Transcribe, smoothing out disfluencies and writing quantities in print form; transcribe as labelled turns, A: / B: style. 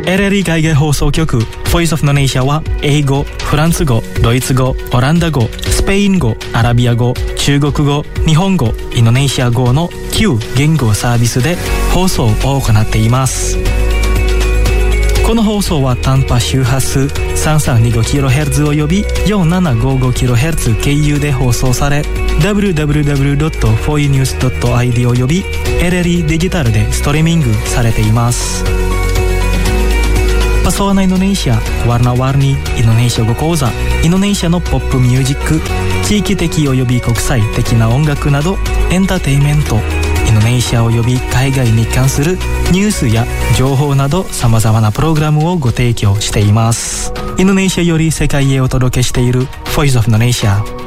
A: LLE 海外放送局 Voice of Indonesia は英語、フランス語、ドイツ語、オランダ語、スペイン語、アラビア語、中国語、日本語、インドネシア語の9言語サービスで放送を行っています。この放送は短波周波数 3325kHz および 4755kHz 経由で放送され www.foinews.id および LLE デジタルでストリーミングされています。パソワナインドネシア、ワルナワルニインドネシア語講座、インドネシアのポップミュージック、地域的および国際的な音楽などエンターテインメント、インドネシアおよび海外に関するニュースや情報など様々なプログラムをご提供しています。インドネシアより世界へお届けしている Voice of Indonesia。